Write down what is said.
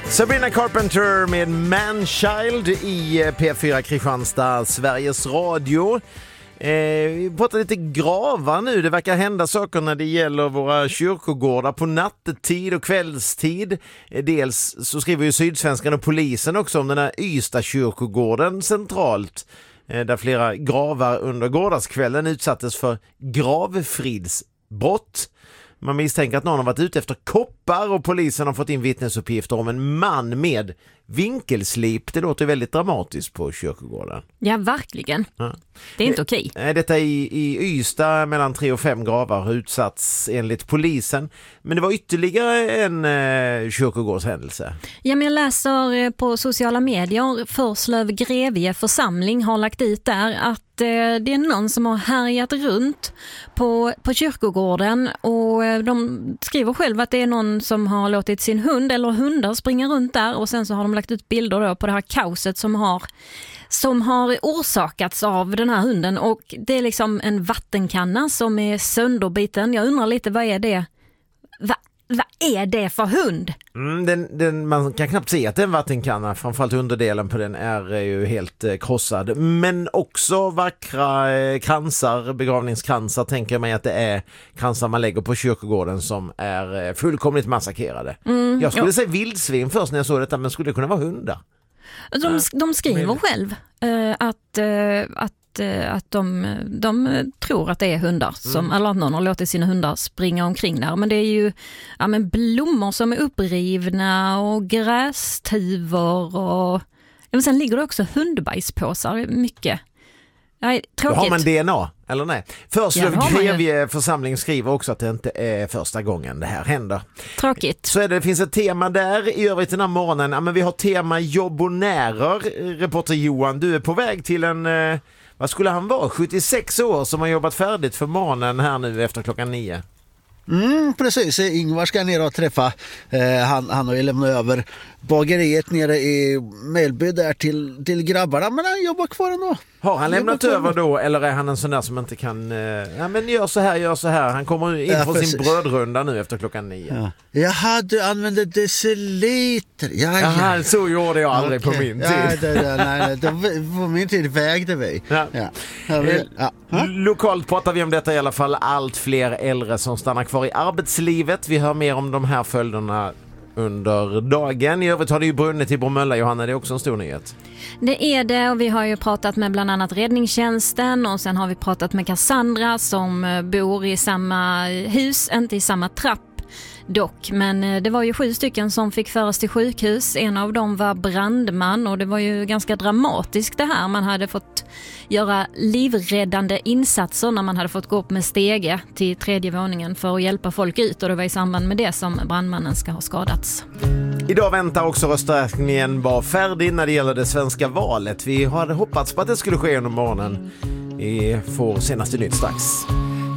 Sabrina Carpenter med Manchild i P4 Kristianstad, Sveriges Radio. Vi pratar lite gravar nu. Det verkar hända saker när det gäller våra kyrkogårdar på nattetid och kvällstid. Dels så skriver ju Sydsvenskan och polisen också om den här Ystad kyrkogården centralt. Där flera gravar under gårdagskvällen utsattes för gravfridsbrott. Man misstänker att någon har varit ute efter koppar och polisen har fått in vittnesuppgifter om en man med vinkelslip. Det låter väldigt dramatiskt på kyrkogården. Ja, verkligen. Ja. Det är inte okej. Detta i Ystad mellan 3 och 5 gravar har utsatts enligt polisen. Men det var ytterligare en kyrkogårdshändelse. Ja, men jag läser på sociala medier. Förslöv Grevie församling har lagt ut där att det är någon som har härjat runt på kyrkogården och de skriver själv att det är någon som har låtit sin hund eller hundar springa runt där och sen så har de lagt ut bilder då på det här kaoset som har orsakats av den här hunden och det är liksom en vattenkanna som är sönderbiten. Jag undrar lite, vad är det? Vad är det för hund? Man kan knappt se att det är en vattenkanna. Framförallt underdelen på den är ju helt krossad. Men också vackra kransar, begravningskransar, tänker jag mig att det är kransar man lägger på kyrkogården som är fullkomligt massakrerade. Jag skulle säga vildsvin först när jag såg detta, men skulle det kunna vara hundar? De skriver själv att de tror att det är hundar eller att någon har låtit sina hundar springa omkring där. Men det är ju blommor som är upprivna och grästuvor och sen ligger det också hundbajspåsar mycket. Nej, tråkigt. Har man DNA eller nej? Förslöv Grevie församling skriver också att det inte är första gången det här händer. Tråkigt. Så det finns ett tema där. I övrigt den här morgonen, men vi har tema jobbonärer. Reporter Johan, du är på väg till en... Vad skulle han vara? 76 år som har jobbat färdigt för morgonen här nu efter klockan 9. Precis, Ingvar ska ner och träffa. Han har ju lämnat över bageriet nere i Melby där till grabbarna, men han jobbar kvar ändå. Har han lämnat över då, eller är han en sån där som inte kan men gör så här. Han kommer in på sin brödrunda nu efter klockan 9. Jaha, du använder deciliter. Jaha, så gjorde jag aldrig på min tid. Nej, på min tid vägde vi. Lokalt pratar vi om detta i alla fall. Allt fler äldre som stannar kvar i arbetslivet. Vi hör mer om de här följderna under dagen. I övrigt har det ju brunnit i Bromölla, Johanna. Det är också en stor nyhet. Det är det, och vi har ju pratat med bland annat räddningstjänsten och sen har vi pratat med Cassandra som bor i samma hus, inte i samma trapp dock, men det var ju 7 stycken som fick föras till sjukhus. En av dem var brandman och det var ju ganska dramatiskt det här. Man hade fått göra livräddande insatser när man hade fått gå upp med stege till 3:e våningen för att hjälpa folk ut, och det var i samband med det som brandmannen ska ha skadats. Idag väntar också rösträkningen vara färdig när det gäller det svenska valet. Vi hade hoppats på att det skulle ske under morgonen. Vi får senaste nytt strax.